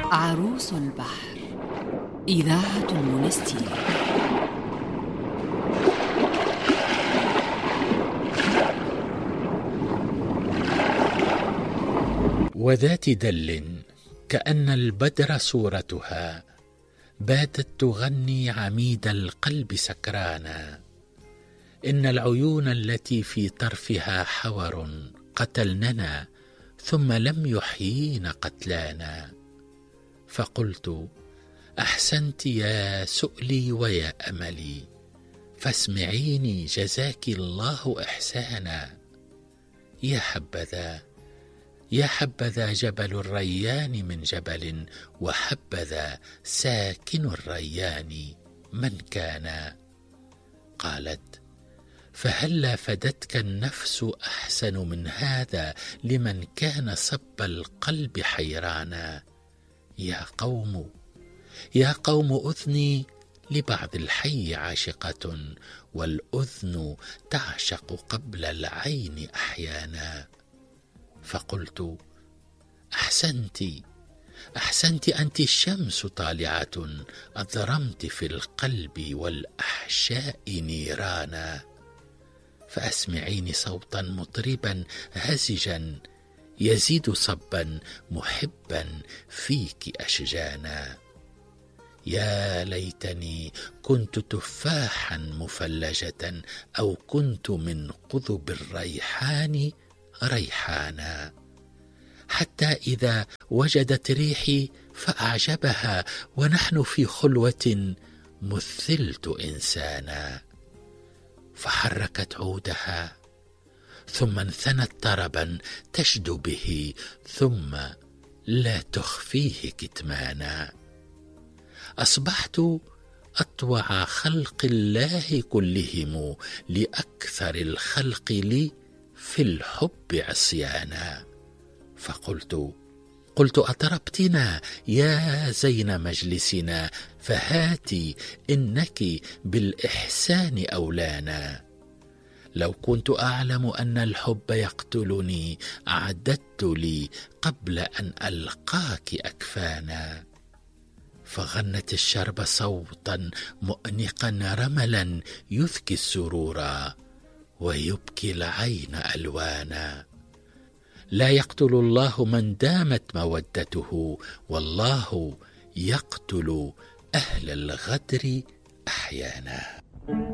عروس البحر، إذاعة المنستير. وذات دل كأن البدر صورتها باتت تغني عميد القلب سكرانا. إن العيون التي في طرفها حور قتلننا ثم لم يحيين قتلانا. فقلت أحسنت يا سؤلي ويا أملي، فاسمعيني جزاك الله إحسانا. يا حبذا جبل الريان من جبل، وحبذا ساكن الريان من كان. قالت فهلا فدتك النفس أحسن من هذا لمن كان صب القلب حيرانا. يا قوم أذني لبعض الحي عاشقة، والأذن تعشق قبل العين أحيانا. فقلت أحسنت أنت الشمس طالعة، أضرمت في القلب والأحشاء نيرانا. فأسمعيني صوتا مطربا هزجا يزيد صبا محبا فيك أشجانا. يا ليتني كنت تفاحا مفلجة، أو كنت من قضب الريحان ريحانا، حتى إذا وجدت ريحي فأعجبها ونحن في خلوة مثلت إنسانا. فحركت عودها ثم انثنت طربا تشدو به، ثم لا تخفيه كتمانا. أصبحت أطوع خلق الله كلهم، لأكثر الخلق لي في الحب عصيانا. فقلت أطربتنا يا زين مجلسنا، فهاتي إنك بالإحسان أولانا. لو كنت أعلم أن الحب يقتلني، أعددت لي قبل أن ألقاك أكفانا. فغنت الشرب صوتا مؤنقا رملا يذكي السرورا ويبكي العين ألوانا. لا يقتل الله من دامت مودته، والله يقتل أهل الغدر أحيانا.